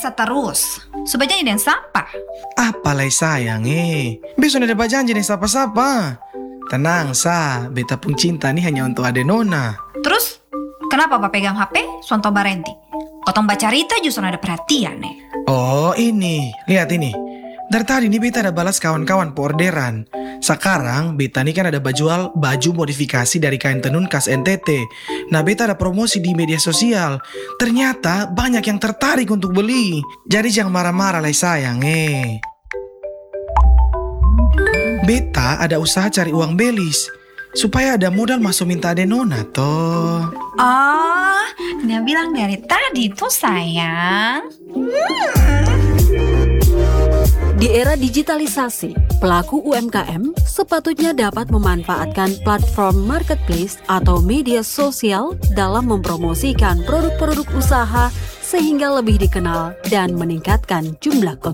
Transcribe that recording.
biasa terus. Sebaiknya dan sapa. Apalai sayang besok ada janji nih sapa-sapa. Tenang sa, beta pun cinta nih hanya untuk ade nona. Terus, kenapa Pak pegang HP? Sonto Barenti. Potong baca cerita justru ada perhatian nih. Oh ini, lihat ini. Dari tadi nih beta ada balas kawan-kawan po orderan. Sekarang beta nih kan ada baju modifikasi dari kain tenun khas NTT. Nah beta ada promosi di media sosial. Ternyata banyak yang tertarik untuk beli. Jadi jangan marah-marah lah sayang Beta ada usaha cari uang belis supaya ada modal masuk minta ade nona toh. Oh, dia bilang dari tadi tuh sayang. Di era digitalisasi, pelaku UMKM sepatutnya dapat memanfaatkan platform marketplace atau media sosial dalam mempromosikan produk-produk usaha sehingga lebih dikenal dan meningkatkan jumlah konsumen.